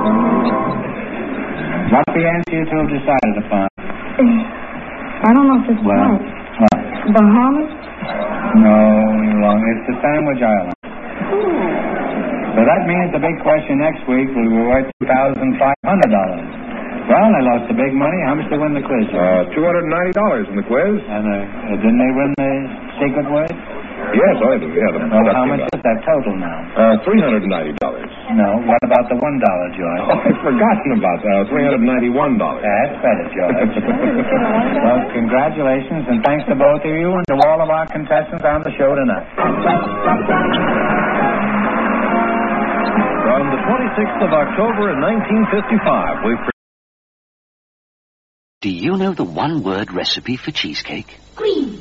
What's the answer you two have decided upon? I don't know if it's right. What? Bahamas? No, you're wrong. It's the Sandwich Islands. So that means the big question next week will be worth $2,500. Well, they lost the big money. How much did they win the quiz? $290 in the quiz. And didn't they win the secret word? Yes, I do. Yeah. Well, how much is that total now? $390. No. What about the $1, George? Oh, I've forgotten about that. $391. That's better, George. Well, congratulations, and thanks to both of you and to all of our contestants on the show tonight. From the 26th of October in 1955, we... Do you know the one-word recipe for cheesecake? Cream.